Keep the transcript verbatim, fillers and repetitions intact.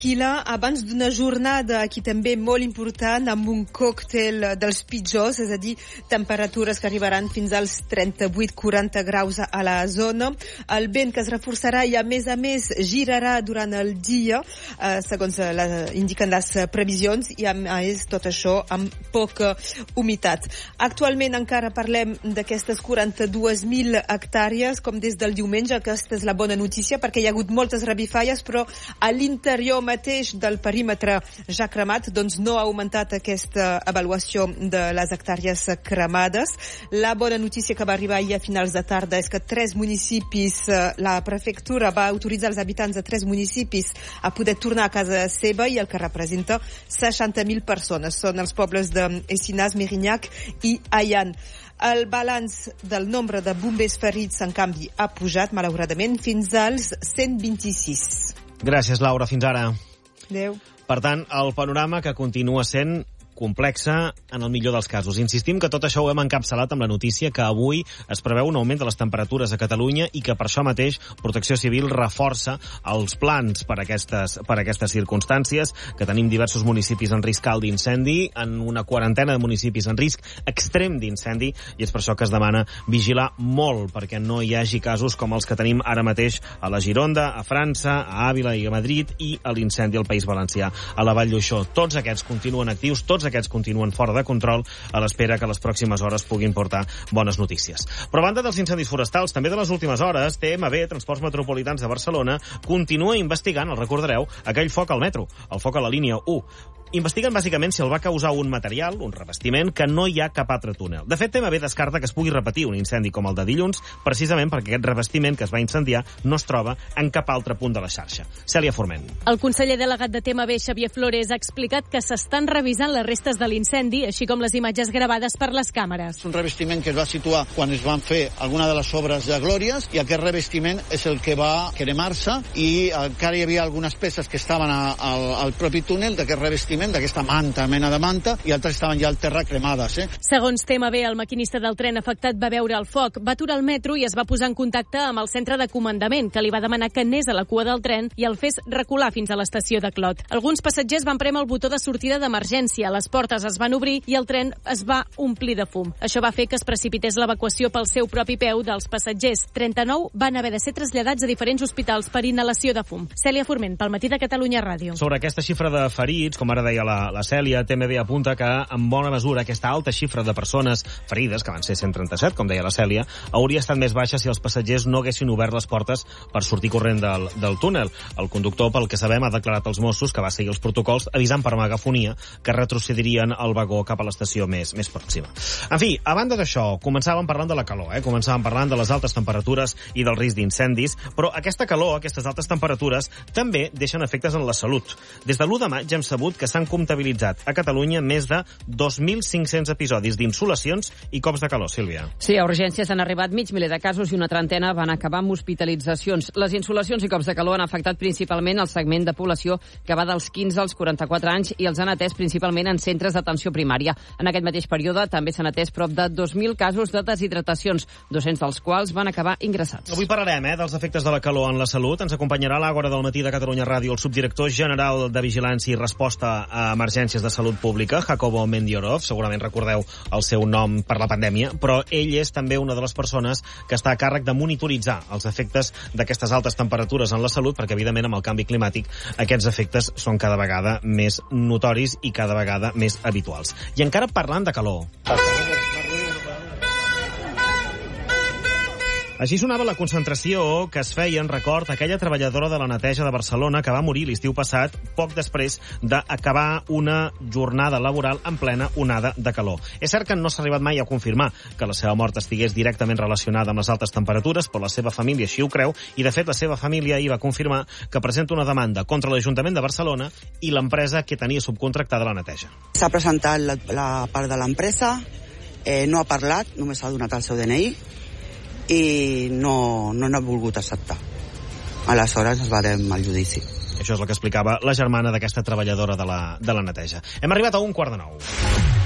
Quila, abans d'una jornada aquí també molt important amb un còctel dels pitjors, és a dir, temperatures que arribaran fins als trenta-vuit quaranta graus a la zona. El vent que es reforçarà i a més a més girarà durant el dia, eh, segons la, indiquen les previsions, i a més tot això amb poca humitat. Actualment encara parlem d'aquestes quaranta-dues mil hectàrees, com des del diumenge. Aquesta és la bona notícia perquè hi ha hagut moltes revifalles, però a l'interior mateix del perímetre ja cremat, doncs no ha augmentat aquesta avaluació de les hectàrees cremades. La bona notícia que va arribar ahir a finals de tarda és que tres municipis, la prefectura va autoritzar els habitants de tres municipis a poder tornar a casa seva, i el que representa seixanta mil persones. Són els pobles de Essinàs, Mérignac i Allan. El balanç del nombre de bombers ferits, en canvi, ha pujat, malauradament, fins als cent vint-i-sis. Gràcies, Laura. Fins ara. Adéu. Per tant, el panorama que continua sent complexa en el millor dels casos. Insistim que tot això ho hem encapçalat amb la notícia que avui es preveu un augment de les temperatures a Catalunya i que per això mateix Protecció Civil reforça els plans per a aquestes, per a aquestes circumstàncies, que tenim diversos municipis en risc alt d'incendi, en una quarantena de municipis en risc extrem d'incendi, i és per això que es demana vigilar molt perquè no hi hagi casos com els que tenim ara mateix a la Gironda, a França, a Àvila i a Madrid, i a l'incendi al País Valencià, a la Vall d'Uixó. Tots aquests continuen actius, tots aquests continuen fora de control, a l'espera que les pròximes hores puguin portar bones notícies. Però a banda dels incendis forestals, també de les últimes hores, T M B, Transports Metropolitans de Barcelona, continua investigant, el recordareu, aquell foc al metro, el foc a la línia u. Investiguen bàsicament si el va causar un material, un revestiment, que no hi ha cap altre túnel. De fet, T M B descarta que es pugui repetir un incendi com el de dilluns, precisament perquè aquest revestiment que es va incendiar no es troba en cap altre punt de la xarxa. Cèlia Forment. El conseller delegat de T M B, Xavier Flores, ha explicat que s'estan revisant les restes de l'incendi, així com les imatges gravades per les càmeres. És un revestiment que es va situar quan es van fer alguna de les obres de Glòries, i aquest revestiment és el que va cremar-se, i encara hi havia algunes peces que estaven a, al, al propi túnel d'aquest revestiment, d'aquesta manta, mena de manta, i altres estaven ja al terra cremades. Eh? Segons T M B, el maquinista del tren afectat va veure el foc, va aturar el metro i es va posar en contacte amb el centre de comandament, que li va demanar que anés a la cua del tren i el fes recular fins a l'estació de Clot. Alguns passatgers van prémer el botó de sortida d'emergència, les portes es van obrir i el tren es va omplir de fum. Això va fer que es precipités l'evacuació pel seu propi peu dels passatgers. trenta-nou van haver de ser traslladats a diferents hospitals per inhalació de fum. Cèlia Forment, pel Matí de Catalunya Ràdio. Sobre aquesta xifra de ferits, com ara deia la, la Cèlia, T M B apunta que en bona mesura aquesta alta xifra de persones ferides, que van ser cent trenta-set, com deia la Cèlia, hauria estat més baixa si els passatgers no haguessin obert les portes per sortir corrent del, del túnel. El conductor, pel que sabem, ha declarat als Mossos que va seguir els protocols, avisant per megafonia que retrocedirien el vagó cap a l'estació més, més pròxima. En fi, a banda d'això, començàvem parlant de la calor, eh? començàvem parlant de les altes temperatures i del risc d'incendis, però aquesta calor, aquestes altes temperatures, també deixen efectes en la salut. Des de l'u de maig hem sabut que s'han comptabilitzat a Catalunya més de dos mil cinc-cents episodis d'insolacions i cops de calor, Sílvia. Sí, a urgències han arribat mig miler de casos i una trentena van acabar amb hospitalitzacions. Les insolacions i cops de calor han afectat principalment el segment de població que va dels quinze als quaranta-quatre anys i els han atès principalment en centres d'atenció primària. En aquest mateix període també s'han atès prop de dos mil casos de deshidratacions, dos-cents dels quals van acabar ingressats. Avui parlarem eh, dels efectes de la calor en la salut. Ens acompanyarà a l'Àgora del Matí de Catalunya Ràdio el subdirector general de Vigilància i Resposta a Emergències de Salut Pública, Jacobo Mendiorov. Segurament recordeu el seu nom per la pandèmia, però ell és també una de les persones que està a càrrec de monitoritzar els efectes d'aquestes altes temperatures en la salut, perquè evidentment amb el canvi climàtic aquests efectes són cada vegada més notoris i cada vegada més habituals. I encara parlant de calor. Així sonava la concentració que es feia en record a aquella treballadora de la neteja de Barcelona que va morir l'estiu passat, poc després d'acabar una jornada laboral en plena onada de calor. És cert que no s'ha arribat mai a confirmar que la seva mort estigués directament relacionada amb les altes temperatures, però la seva família així ho creu, i de fet la seva família ahir va confirmar que presenta una demanda contra l'Ajuntament de Barcelona i l'empresa que tenia subcontractada la neteja. S'ha presentat la, la part de l'empresa, eh, no ha parlat, només ha donat el seu D N I, i no, no n'ha volgut acceptar. Aleshores ens varem al judici. Això és el que explicava la germana d'aquesta treballadora de la, de la neteja. Hem arribat a un quart de nou.